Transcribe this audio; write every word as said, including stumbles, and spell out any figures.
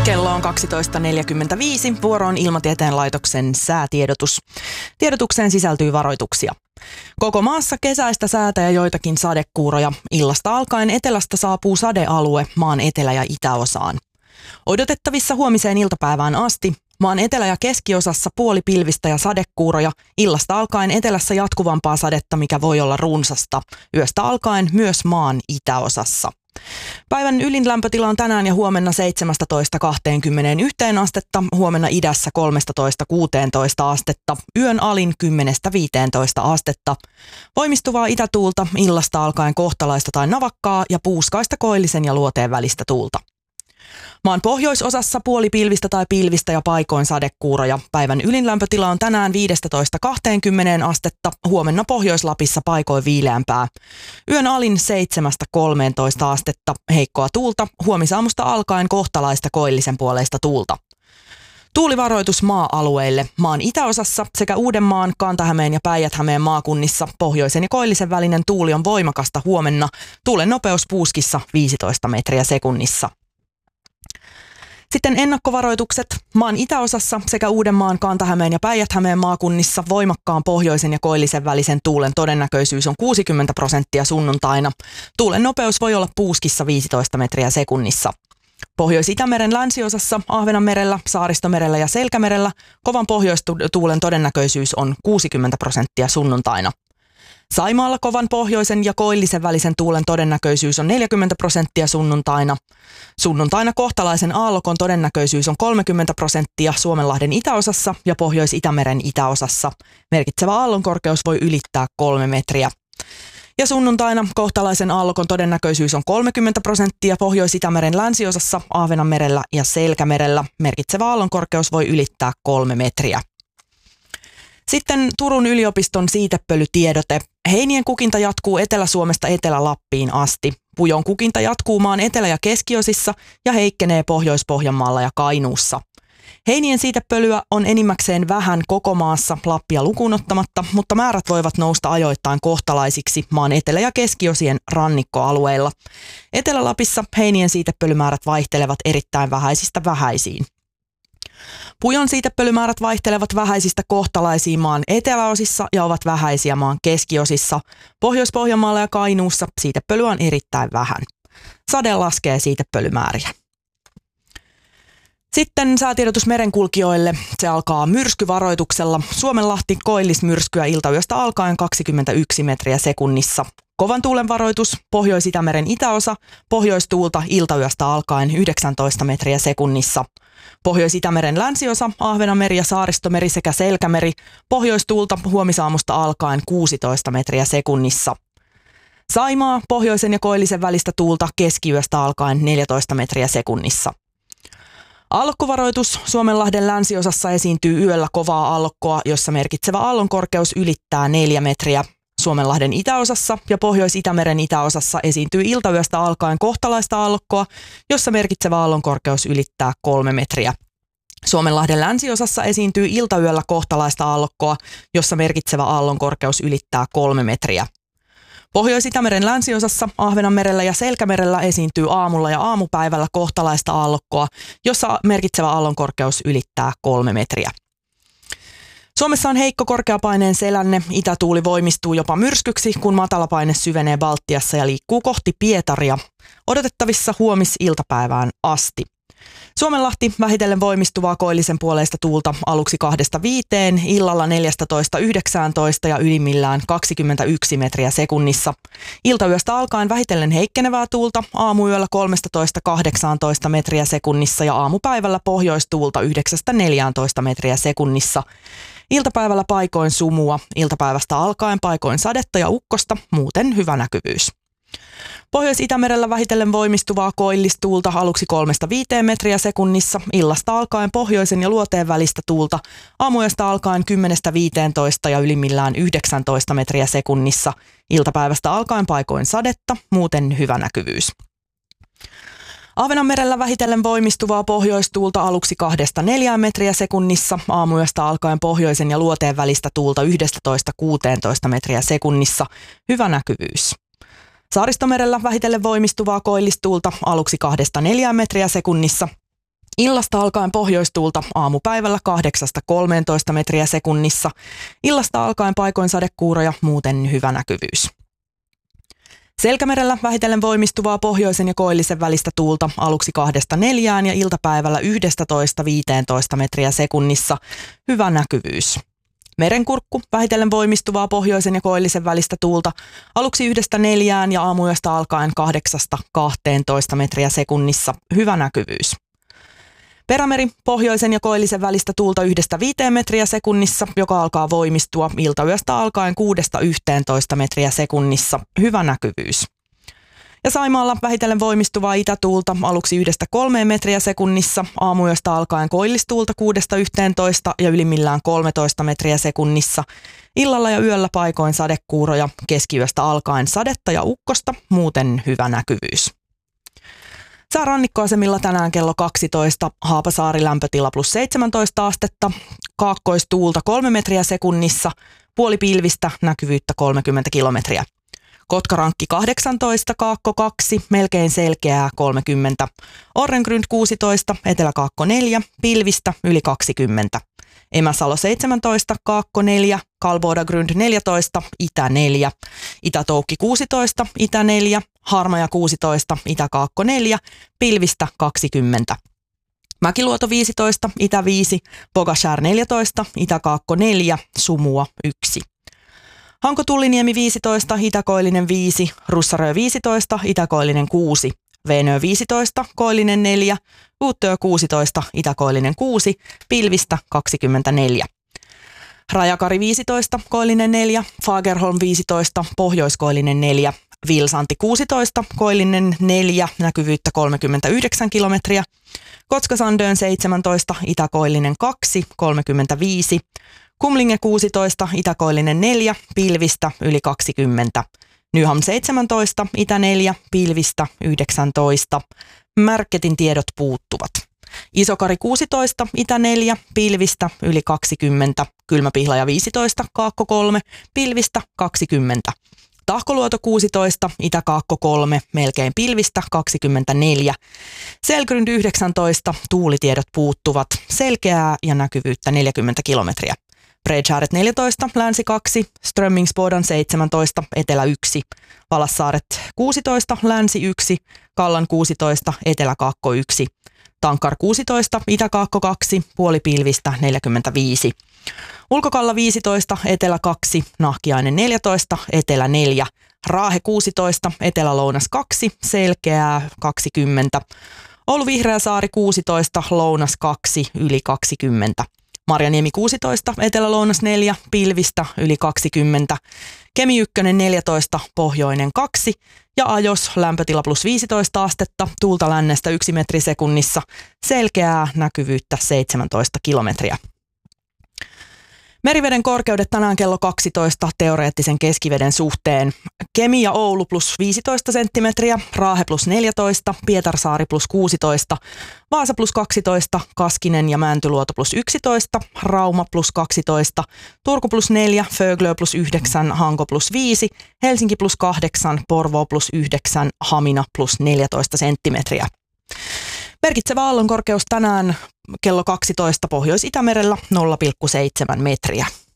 Kello on kaksitoista neljäkymmentäviisi. Vuoro on Ilmatieteen laitoksen säätiedotus. Tiedotukseen sisältyy varoituksia. Koko maassa kesäistä säätä ja joitakin sadekuuroja. Illasta alkaen etelästä saapuu sadealue maan etelä- ja itäosaan. Odotettavissa huomiseen iltapäivään asti maan etelä- ja keskiosassa puolipilvistä ja sadekuuroja. Illasta alkaen etelässä jatkuvampaa sadetta, mikä voi olla runsasta. Yöstä alkaen myös maan itäosassa. Päivän ylin lämpötila on tänään ja huomenna seitsemästätoista kaksikymmentäyksi astetta, huomenna idässä kolmetoista kuusitoista astetta, yön alin kymmenestä viiteentoista astetta. Voimistuvaa itätuulta illasta alkaen kohtalaista tai navakkaa ja puuskaista koillisen ja luoteen välistä tuulta. Maan pohjoisosassa puolipilvistä tai pilvistä ja paikoin sadekuuroja. Päivän ylin lämpötila on tänään viidestätoista kaksikymmentä astetta, huomenna Pohjois-Lapissa paikoin viileämpää. Yön alin seitsemästä kolmeentoista astetta, heikkoa tuulta, huomisaamusta alkaen kohtalaista koillisen puoleista tuulta. Tuulivaroitus maa-alueille. Maan itäosassa sekä Uudenmaan, Kanta-Hämeen ja Päijät-Hämeen maakunnissa pohjoisen ja koillisen välinen tuuli on voimakasta huomenna. Tuulen nopeus puuskissa viisitoista metriä sekunnissa. Sitten ennakkovaroitukset. Maan itäosassa sekä Uudenmaan, Kanta-Hämeen ja Päijät-Hämeen maakunnissa voimakkaan pohjoisen ja koillisen välisen tuulen todennäköisyys on kuusikymmentä prosenttia sunnuntaina. Tuulen nopeus voi olla puuskissa viisitoista metriä sekunnissa. Pohjois-Itämeren länsiosassa, Ahvenanmerellä, Saaristomerellä ja Selkämerellä kovan pohjoistuulen todennäköisyys on kuusikymmentä prosenttia sunnuntaina. Saimaalla kovan pohjoisen ja koillisen välisen tuulen todennäköisyys on neljäkymmentä prosenttia sunnuntaina. Sunnuntaina kohtalaisen aallokon todennäköisyys on kolmekymmentä prosenttia Suomenlahden itäosassa ja Pohjois-Itämeren itäosassa. Merkitsevä aallonkorkeus voi ylittää kolme metriä. Ja sunnuntaina kohtalaisen aallokon todennäköisyys on kolmekymmentä prosenttia Pohjois-Itämeren länsiosassa, Ahvenanmerellä ja Selkämerellä. Merkitsevä aallonkorkeus voi ylittää kolme metriä. Sitten Turun yliopiston siitepölytiedote. Heinien kukinta jatkuu Etelä-Suomesta Etelä-Lappiin asti. Pujon kukinta jatkuu maan etelä- ja keskiosissa ja heikkenee Pohjois-Pohjanmaalla ja Kainuussa. Heinien siitepölyä on enimmäkseen vähän koko maassa Lappia lukuun ottamatta, mutta määrät voivat nousta ajoittain kohtalaisiksi maan etelä- ja keskiosien rannikkoalueilla. Etelä-Lapissa heinien siitepölymäärät vaihtelevat erittäin vähäisistä vähäisiin. Pujon siitepölymäärät vaihtelevat vähäisistä kohtalaisiin maan eteläosissa ja ovat vähäisiä maan keskiosissa. Pohjois-Pohjanmaalla ja Kainuussa siitepölyä on erittäin vähän. Sade laskee siitepölymääriä. Sitten säätiedotus merenkulkijoille. Se alkaa myrskyvaroituksella. Suomenlahti koillismyrskyä iltayöstä alkaen kaksikymmentäyksi metriä sekunnissa. Kovan tuulen varoitus, Pohjois-Itämeren itäosa, pohjoistuulta iltayöstä alkaen yhdeksäntoista metriä sekunnissa. Pohjois-Itämeren länsiosa, Ahvenanmeri ja Saaristomeri sekä Selkämeri, pohjoistuulta huomisaamusta alkaen kuusitoista metriä sekunnissa. Saimaa, pohjoisen ja koillisen välistä tuulta keskiyöstä alkaen neljätoista metriä sekunnissa. Aallokkovaroitus, Suomenlahden länsiosassa esiintyy yöllä kovaa aallokkoa, jossa merkitsevä aallonkorkeus ylittää neljä metriä. Suomenlahden itäosassa ja Pohjois-Itämeren itäosassa esiintyy iltayöstä alkaen kohtalaista aallokkoa, jossa merkitsevä aallonkorkeus ylittää kolme metriä. Suomenlahden länsiosassa esiintyy iltayöllä kohtalaista aallokkoa, jossa merkitsevä aallonkorkeus ylittää kolme metriä. Pohjois-Itämeren länsiosassa, Ahvenanmerellä ja Selkämerellä esiintyy aamulla ja aamupäivällä kohtalaista aallokkoa, jossa merkitsevä aallonkorkeus ylittää kolme metriä. Suomessa on heikko korkeapaineen selänne. Itätuuli voimistuu jopa myrskyksi, kun matalapaine syvenee Baltiassa ja liikkuu kohti Pietaria. Odotettavissa huomis-iltapäivään asti. Suomenlahti vähitellen voimistuvaa koillisen puoleista tuulta aluksi kahdesta viiteen, illalla neljästätoista yhdeksääntoista ja ylimmillään kaksikymmentäyksi metriä sekunnissa. Iltayöstä alkaen vähitellen heikkenevää tuulta, aamuyöllä kolmetoista kahdeksantoista metriä sekunnissa ja aamupäivällä pohjoistuulta yhdeksästä neljääntoista metriä sekunnissa. Iltapäivällä paikoin sumua, iltapäivästä alkaen paikoin sadetta ja ukkosta, muuten hyvä näkyvyys. Pohjois-Itämerellä vähitellen voimistuvaa koillistuulta aluksi kolmesta viiteen metriä sekunnissa, illasta alkaen pohjoisen ja luoteen välistä tuulta, aamuyöstä alkaen kymmenestä viiteentoista ja ylimmillään yhdeksäntoista metriä sekunnissa, iltapäivästä alkaen paikoin sadetta, muuten hyvä näkyvyys. Ahvenanmerellä vähitellen voimistuvaa pohjoistuulta aluksi kahdesta neljään metriä sekunnissa, aamuyöstä alkaen pohjoisen ja luoteen välistä tuulta yhdestätoista kuuteentoista metriä sekunnissa, hyvä näkyvyys. Saaristomerellä vähitellen voimistuvaa koillistuulta aluksi kahdesta neljään metriä sekunnissa, Illasta alkaen pohjoistuulta aamupäivällä kahdeksasta kolmeentoista metriä sekunnissa. Illasta alkaen paikoin sadekuuroja, muuten hyvä näkyvyys. Selkämerellä vähitellen voimistuvaa pohjoisen ja koillisen välistä tuulta aluksi kahdesta neljään ja iltapäivällä yhdestätoista viiteentoista metriä sekunnissa. Hyvä näkyvyys. Merenkurkku vähitellen voimistuvaa pohjoisen ja koillisen välistä tuulta aluksi yhdestä neljään ja aamuyöstä alkaen kahdeksasta kahteentoista metriä sekunnissa. Hyvä näkyvyys. Perämeri pohjoisen ja koillisen välistä tuulta yhdestä viiteen metriä sekunnissa, joka alkaa voimistua iltayöstä alkaen kuudesta yhteentoista metriä sekunnissa. Hyvä näkyvyys. Ja Saimaalla vähitellen voimistuvaa itätuulta aluksi yhdestä kolmeen metriä sekunnissa, aamuyöstä alkaen koillistuulta kuudesta yhteentoista ja ylimmillään kolmetoista metriä sekunnissa. Illalla ja yöllä paikoin sadekuuroja, keskiyöstä alkaen sadetta ja ukkosta, muuten hyvä näkyvyys. Sää rannikkoasemilla tänään kello kaksitoista, Haapasaari lämpötila plus seitsemäntoista astetta, kaakkoistuulta kolme metriä sekunnissa, puoli pilvistä, näkyvyyttä kolmekymmentä kilometriä. Kotkarankki kahdeksantoista, Kaakko kaksi, melkein selkeää kolmekymmentä. Orrengrund kuusitoista, Etelä-Kaakko neljä, pilvistä yli kaksikymmentä. Emäsalo seitsemäntoista, Kaakko neljä, Kalbodagrund neljätoista, Itä neljä. Itä-Toukki kuusitoista, Itä neljä, Harmaja kuusitoista, Itä-Kaakko neljä, pilvistä kaksikymmentä. Mäkiluoto viisitoista, Itä viisi, Pogashär neljätoista, Itä-Kaakko neljä, Sumua yksi. Hanko-Tulliniemi viisitoista, Itä-Koillinen viisi, Russarö viisitoista, Itä-Koillinen kuusi, Veenö viisitoista, Koillinen neljä, Uuttöö kuusitoista, Itä-Koillinen kuusi, pilvistä kaksikymmentäneljä. Rajakari viisitoista, Koillinen neljä, Fagerholm viisitoista, Pohjoiskoillinen neljä, Vilsanti kuusitoista, Koillinen neljä, näkyvyyttä kolmekymmentäyhdeksän kilometriä, Kotskasandön seitsemäntoista, Itä-Koillinen kaksi, kolmekymmentäviisi, Kumlinge kuusitoista, Itä-Koillinen neljä, pilvistä yli kaksikymmentä. Nyham seitsemäntoista, Itä neljä, pilvistä yhdeksäntoista. Märketin tiedot puuttuvat. Isokari kuusitoista, Itä neljä, pilvistä yli kaksikymmentä. Kylmäpihlaja viisitoista, Kaakko kolme, pilvistä kaksikymmentä. Tahkoluoto kuusitoista, Itä-Kaakko kolme, melkein pilvistä kaksikymmentäneljä. Selgrund yhdeksäntoista, tuulitiedot puuttuvat, selkeää ja näkyvyyttä neljäkymmentä kilometriä. Bredskäret neljätoista, Länsi kaksi, Strömmingsbodan seitsemäntoista, Etelä yksi, Valassaaret kuusitoista, Länsi yksi, Kallan kuusitoista, Etelä-Kaakko yksi, Tankkar kuusitoista, Itä-Kaakko kaksi, puolipilvistä neljäkymmentäviisi, Ulkokalla viisitoista, Etelä kaksi, Nahkiainen neljätoista, Etelä neljä, Raahe kuusitoista, Etelä-Lounas kaksi, selkeää kaksikymmentä, Oulu Vihreäsaari kuusitoista, Lounas kaksi, yli kaksikymmentä. Marjaniemi kuusitoista, Etelä-Lounas neljä, pilvistä yli kaksikymmentä, Kemi yksi neljätoista, Pohjoinen kaksi ja Ajos lämpötila plus viisitoista astetta, tuulta lännestä yksi metri sekunnissa, selkeää näkyvyyttä seitsemäntoista kilometriä. Meriveden korkeudet tänään kello kaksitoista teoreettisen keskiveden suhteen. Kemi ja Oulu plus viisitoista senttimetriä, Raahe plus neljätoista, Pietarsaari plus kuusitoista, Vaasa plus kaksitoista, Kaskinen ja Mäntyluoto plus yksitoista, Rauma plus kaksitoista, Turku plus neljä, Föglö plus yhdeksän, Hanko plus viisi, Helsinki plus kahdeksan, Porvoo plus yhdeksän, Hamina plus neljätoista senttimetriä. Merkitsevä aallonkorkeus tänään kello kaksitoista Pohjois-Itämerellä nolla pilkku seitsemän metriä.